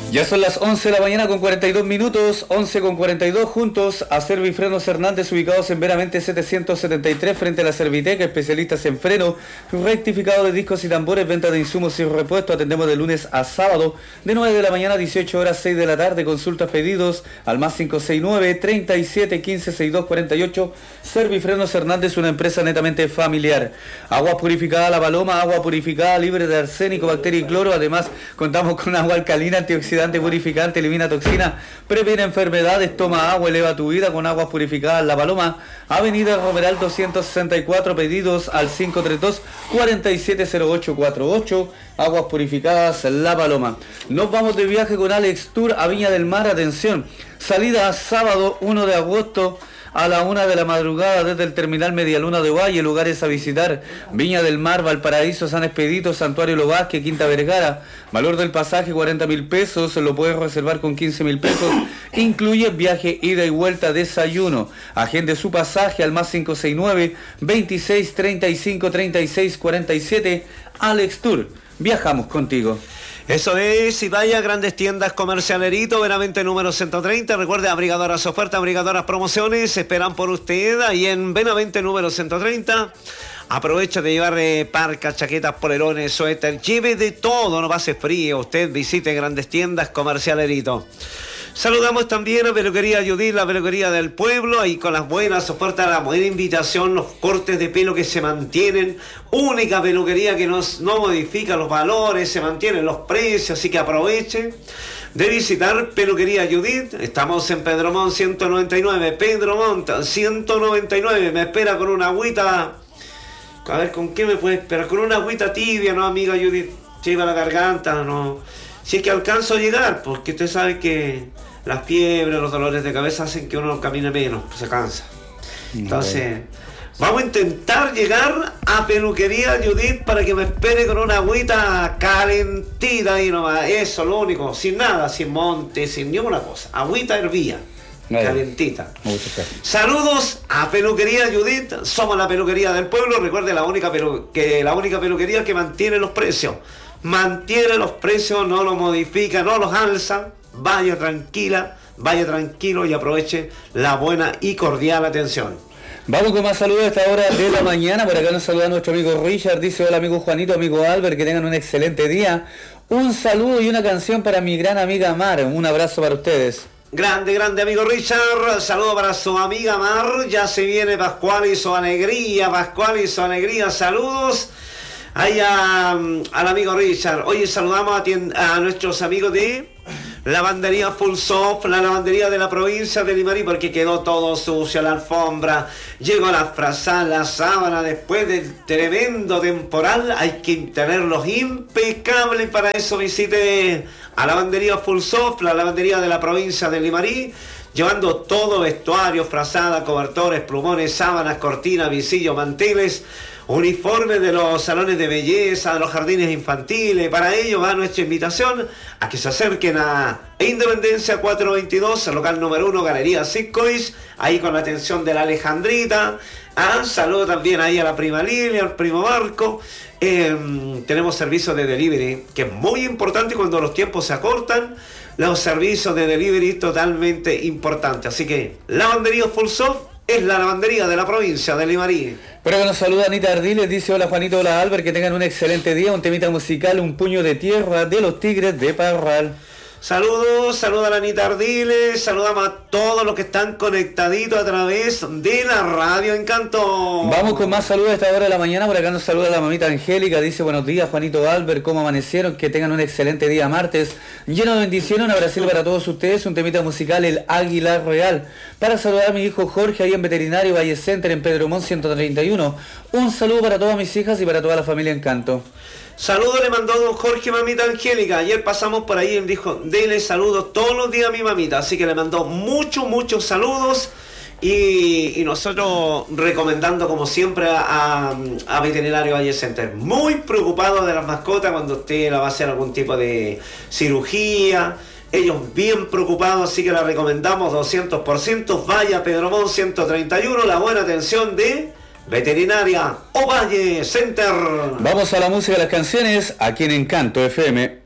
Ya son las 11 de la mañana con 42 minutos, 11 con 42, juntos a Servifrenos Hernández, ubicados en Veramente 773, frente a la Serviteca, especialistas en freno, rectificado de discos y tambores, venta de insumos y repuestos. Atendemos de lunes a sábado, de 9 de la mañana a 18 horas, 6 de la tarde. Consultas, pedidos al más 569-3715-6248. Servifrenos Hernández, una empresa netamente familiar. Agua purificada La Paloma, agua purificada libre de arsénico, bacteria y cloro. Además, contamos con agua alcalina, antioxidante, purificante, elimina toxina, previene enfermedades. Toma agua, eleva tu vida con aguas purificadas La Paloma. Avenida Romeral 264, pedidos al 532-470848. Aguas purificadas La Paloma. Nos vamos de viaje con Alex Tour a Viña del Mar. Atención, salida sábado 1 de agosto a la 1 de la madrugada desde el terminal Medialuna de Valle. Lugares a visitar: Viña del Mar, Valparaíso, San Expedito, Santuario Lo Vázquez, Quinta Vergara. Valor del pasaje 40.000 pesos, lo puedes reservar con 15.000 pesos. Incluye viaje, ida y vuelta, desayuno. Agende su pasaje al más 569-2635-3647. Alex Tour, viajamos contigo. Eso es, y vaya a Grandes Tiendas Comercialerito, Benavente número 130. Recuerde, abrigadoras ofertas, abrigadoras promociones, esperan por usted ahí en Benavente número 130. Aprovecha de llevar parcas, chaquetas, polerones, suéter, lleve de todo, no pase frío. Usted visite Grandes Tiendas Comercialerito. Saludamos también a Peluquería Judith, la peluquería del pueblo, ahí con las buenas ofertas, la buena invitación, los cortes de pelo que se mantienen, única peluquería que no modifica los valores, se mantienen los precios, así que aproveche de visitar Peluquería Judith. Estamos en Pedro Montt 199, Pedro Montt 199, me espera con una agüita, a ver, ¿con qué me puede esperar? Con una agüita tibia, ¿no, amiga Judith? Lleva la garganta, ¿no? Si es que alcanzo a llegar, porque usted sabe que las fiebres, los dolores de cabeza hacen que uno camine menos, se cansa. Entonces, vamos a intentar llegar a Peluquería Judith para que me espere con una agüita calentita ahí nomás. Eso, lo único, sin nada, sin monte, sin ninguna cosa. Agüita hervía, calentita. Saludos a Peluquería Judith, somos la peluquería del pueblo. Recuerde, la única peluquería que mantiene los precios. Mantiene los precios, no los modifica, no los alza. Vaya tranquila, vaya tranquilo y aproveche la buena y cordial atención. Vamos con más saludos a esta hora de la mañana. Por acá nos saluda nuestro amigo Richard. Dice: hola amigo Juanito, amigo Albert, que tengan un excelente día. Un saludo y una canción para mi gran amiga Mar. Un abrazo para ustedes. Grande, grande amigo Richard, saludo para su amiga Mar. Ya se viene Pascual y su alegría, saludos ahí al amigo Richard. Oye, saludamos a nuestros amigos de Lavandería Full Soft, la lavandería de la provincia de Limarí, porque quedó todo sucio, la alfombra, llegó la frazada, la sábana, después del tremendo temporal, hay que tenerlos impecables. Para eso visite a Lavandería Full Soft, la lavandería de la provincia de Limarí, llevando todo: vestuario, frazada, cobertores, plumones, sábanas, cortinas, visillos, manteles, uniformes de los salones de belleza, de los jardines infantiles. Para ello va nuestra invitación a que se acerquen a Independencia 422, el local número 1, Galería Sitcois, ahí con la atención de la Alejandrita. Saludo también ahí a la prima Lilia, al primo Marco. Tenemos servicios de delivery, que es muy importante cuando los tiempos se acortan. Los servicios de delivery totalmente importantes. Así que Lavandería Full Soft es la lavandería de la provincia de Limarí. Por acá nos saluda Anita Ardiles, dice: hola Juanito, hola Albert, que tengan un excelente día. Un temita musical, Un puño de tierra, de los Tigres de Parral. Saludos a la Anita Ardiles, saludamos a todos los que están conectaditos a través de la Radio Encanto. Vamos con más saludos a esta hora de la mañana. Por acá nos saluda la mamita Angélica, dice: buenos días Juanito, Albert, ¿cómo amanecieron? Que tengan un excelente día martes, lleno de bendiciones. Un abrazo para todos ustedes, un temita musical, El Águila Real. Para saludar a mi hijo Jorge, ahí en Veterinario Valle Center, en Pedro Montt 131. Un saludo para todas mis hijas y para toda la familia Encanto. Saludos le mandó don Jorge, mamita Angélica. Ayer pasamos por ahí y él dijo: dele saludos todos los días a mi mamita. Así que le mandó muchos saludos. Y nosotros recomendando como siempre a Veterinario Valle Center. Muy preocupado de las mascotas cuando usted la va a hacer algún tipo de cirugía. Ellos bien preocupados, así que la recomendamos 200%. Vaya a Pedro Montt 131, la buena atención de Veterinaria Ovalle Center. Vamos a la música de las canciones aquí en Encanto FM.